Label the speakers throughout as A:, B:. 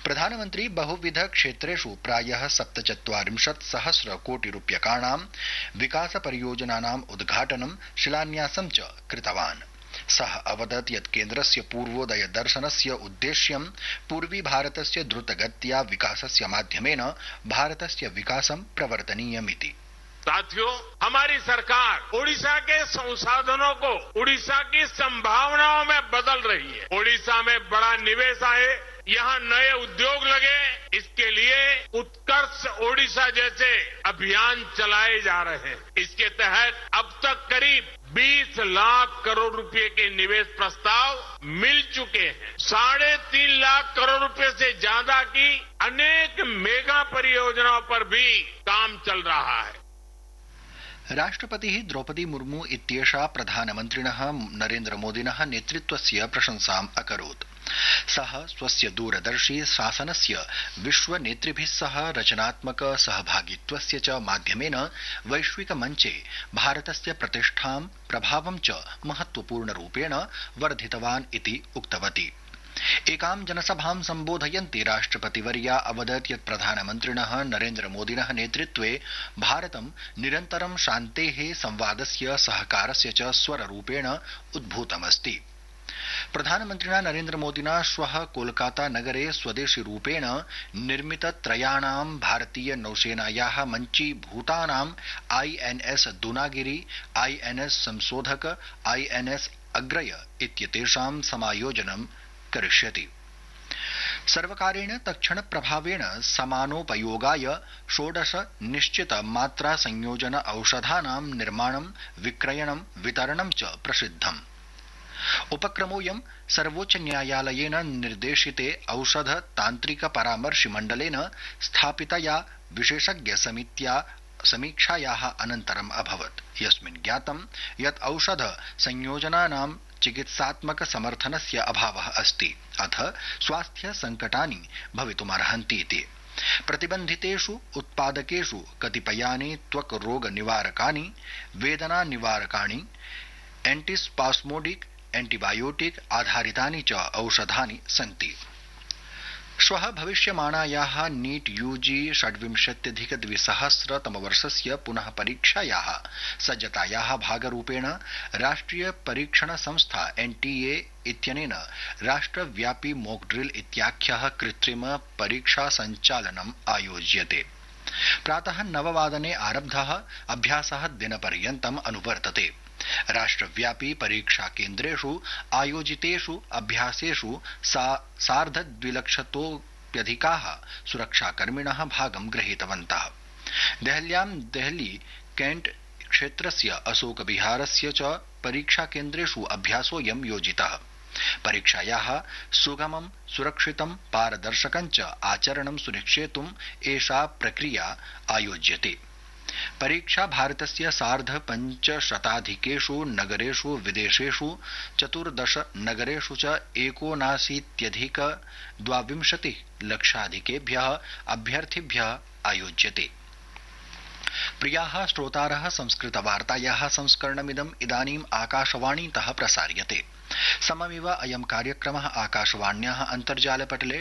A: प्रधानमन्त्री बहुविध क्षेत्रेषु प्रायः 47,000 कोटिरूप्यकाणां विकास परियोजनानाम् उद्घाटनं शिलान्यासं च कृतवान्। सः अवदत् यत् केन्द्रस्य पूर्वोदय दर्शनस्य उद्देश्यं पूर्वी भारतस्य द्रुतगत्या विकासस्य माध्यमेन भारतस्य विकासं प्रवर्तनीयमिति।
B: साथियों, हमारी सरकार ओडिशा के संसाधनों को ओडिशा की संभावनाओं में बदल रही है। ओडिशा में बड़ा निवेश आए, यहाँ नए उद्योग लगे, इसके लिए उत्कर्ष ओडिशा जैसे अभियान चलाए जा रहे हैं। इसके तहत अब तक करीब 20 लाख करोड़ रुपए के निवेश प्रस्ताव मिल चुके हैं। 3.5 लाख करोड़ रुपए से ज्यादा की अनेक मेगा परियोजनाओं पर भी काम चल रहा है।
A: राष्ट्रपतिः द्रौपदी मुर्मू इत्येषा प्रधानमन्त्रिणः नरेन्द्रमोदिनः नेतृत्वस्य प्रशंसाम् अकरोत्। सः स्वस्य दूरदर्शी शासनस्य विश्वनेतृभिः सह रचनात्मक सहभागित्वस्य च माध्यमेन वैश्विक मञ्चे भारतस्य प्रतिष्ठां प्रभावं च महत्वपूर्णरूपेण वर्धितवान् इति उक्तवती। एकां जनसभां सम्बोधयन्ती राष्ट्रपतिवर्या अवदत् यत् प्रधानमन्त्रिणः नरेन्द्रमोदिनः नेतृत्वे भारतं निरन्तरं शान्तेः संवादस्य सहकारस्य च स्वररूपेण उद्भूतमस्ति। प्रधानमन्त्रिणा नरेन्द्रमोदिना श्वः कोलकाता नगरे स्वदेशी रूपेण निर्मित त्रयाणां भारतीय नौसेनायाः मञ्चीभूतानां INS दूनागिरी, INS संशोधक, INS अग्रय इत्येतेषां समायोजनं करिष्यति। सर्वकारेण तत्क्षण प्रभावेण समानोपयोगाय 16 निश्चित मात्रा संयोजन औषधानां निर्माणं, विक्रयणं, वितरणं च प्रसिद्धम्। उपक्रमोऽयं सर्वोच्च न्यायालयेन निर्देशिते औषध तान्त्रिक परामर्शि मण्डलेन स्थापितया विशेषज्ञ समीक्षायाः अनन्तरम् अभवत्, यस्मिन् ज्ञातं यत् औषध संयोजनानां चिकित्सात्मक समर्थनस्य अभावः अस्ति, अथ स्वास्थ्य संकटानि भवितुमर्हन्ति इति। प्रतिबन्धितेषु उत्पादकेषु कतिपयानि त्वक् रोग निवारकानि, वेदना निवारकाणि, एंटीस्पास्मोडिक, एंटीबायोटिक आधारितानि च औषधानि सन्ति। श्वः भविष्यमाणायाः नीट UG 26-2000 तमवर्षस्य पुनः परीक्षायाः सज्जतायाः भागरूपेण राष्ट्रिय परीक्षण संस्था NTA इत्यनेन राष्ट्रव्यापी मॉक ड्रिल इत्याख्यः कृत्रिम परीक्षा सञ्चालनम् आयोज्यते। प्रातः 9 वादने आरब्धः अभ्यासः दिनपर्यन्तम् अनुवर्तते। राष्ट्रव्यापी परीक्षा केन्द्रेषु आयोजितेषु अभ्यासेषु 2,50,000 सुरक्षाकर्मिणः भागं गृहीतवन्तः। देहल्यां देहली कैंट क्षेत्रस्य अशोक विहारस्य च परीक्षा केन्द्रेषु अभ्यासोऽयं योजितः। परीक्षायाः सुगमं, सुरक्षितं, पारदर्शकं च आचरणं सुनिश्चेतुम् एषा प्रक्रिया आयोज्यते। परीक्षा भारतस्य 550 नगरेषु विदेशेषु 14 नगरेषु च 79,22 लक्षाधिकेभ्यः अभ्यर्थिभ्यः आयोज्यते। प्रियाः श्रोतारः, संस्कृतवार्तायाः संस्करणमिदम् इदानीम् आकाशवाणीतः प्रसार्यते। सममिव अयं कार्यक्रमः आकाशवाण्याः अन्तर्जालपटले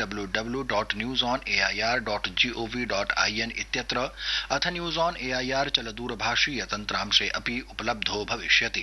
A: www.newsonair.gov.in इत्यत्र अथ न्यूज़ ऑन एआईआर चलदूरभाषीय तन्त्रांशे अपि उपलब्धो भविष्यति।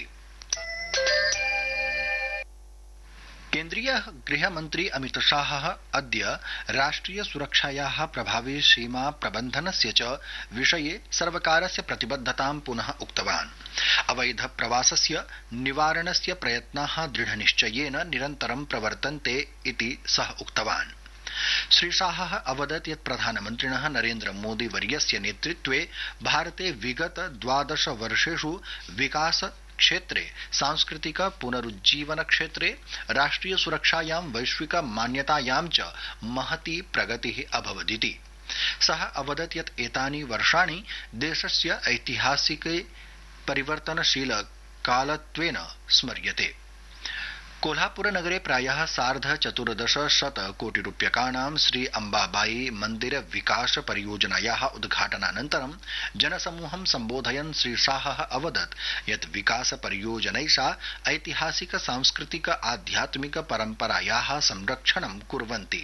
A: केन्द्रीय गृहमन्त्री अमित शाहः अद्य राष्ट्रिय सुरक्षायाः प्रभावी सीमा प्रबन्धनस्य च विषये सर्वकारस्य प्रतिबद्धतां पुनः उक्तवान्। अवैध प्रवासस्य निवारणस्य प्रयत्नाः दृढनिश्चयेन निरन्तरं प्रवर्तन्ते इति सः उक्तवान्। श्री शाहः अवदत् यत् प्रधानमन्त्रिणः नरेन्द्र मोदी वर्यस्य नेतृत्वे भारते विगत 12 वर्षेषु विकास क्षेत्रे, सांस्कृतिक पुनरुज्जीवन क्षेत्रे, राष्ट्रिय सुरक्षायां, वैश्विक मान्यतायां च महती प्रगतिः अभवदिति। सः अवदत् यत् एतानि वर्षाणि देशस्य ऐतिहासिके परिवर्तनशील कालत्वेन स्मर्यते। कोल्हापुर नगरे प्रायः 14,500 कोटिरूप्यकाणां श्री अम्बाबाई मंदिर विकास परियोजनायाः उद्घाटनानन्तरं जनसमूहं सम्बोधयन् श्री शाहः अवदत् यत् विकास परियोजनैषा ऐतिहासिक सांस्कृतिक आध्यात्मिक परम्परायाः संरक्षणं कुर्वन्ति।